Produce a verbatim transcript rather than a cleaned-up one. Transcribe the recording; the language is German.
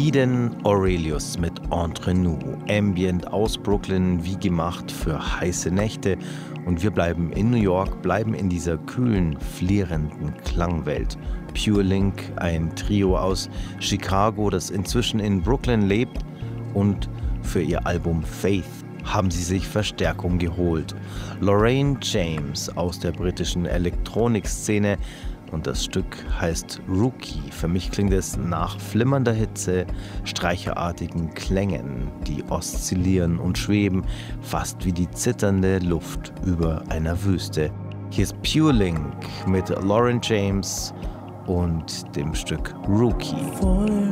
Eden Aurelius mit Entre nous. Ambient aus Brooklyn, wie gemacht für heiße Nächte. Und wir bleiben in New York, bleiben in dieser kühlen, flirrenden Klangwelt. Pure Link, ein Trio aus Chicago, das inzwischen in Brooklyn lebt. Und für ihr Album Faith haben sie sich Verstärkung geholt. Lorraine James aus der britischen Elektronikszene. Und das Stück heißt Rookie. Für mich klingt es nach flimmernder Hitze, streicherartigen Klängen, die oszillieren und schweben, fast wie die zitternde Luft über einer Wüste. Hier ist Pure Link mit Lauren James und dem Stück Rookie.